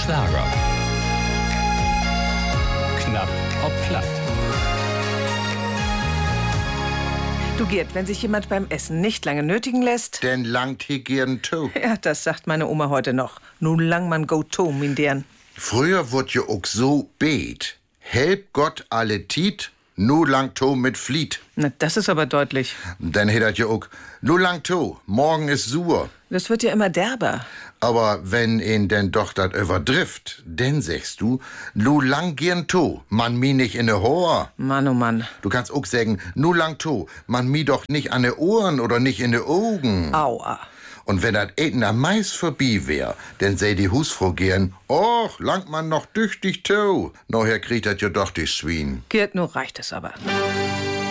Schlager. Knapp ob platt. Du Gerd, wenn sich jemand beim Essen nicht lange nötigen lässt... Denn langt he gern to. Ja, das sagt meine Oma heute noch. Nun lang man go to, min deren. Früher wurd je auch so bet. Help Gott alle Tiet, nu lang to mit Fliet. Na, das ist aber deutlich. Dann hättet je auch, nu lang to, morgen ist sur. Das wird ja immer derber. Aber wenn ihn denn doch dat überdrift, denn sagst du, nu lang gern to, man mi nicht in ne Hohr. Mann, oh Mann. Du kannst auch sagen, nu lang to, man mi doch nicht an ne Ohren oder nicht in ne Augen. Aua. Und wenn dat Eten am Mais vorbei wär, denn sei die Husfrau gern, och, langt man noch tüchtig to. Nachher kriegt dat ja doch die Schwein. Gerd, nur reicht es aber.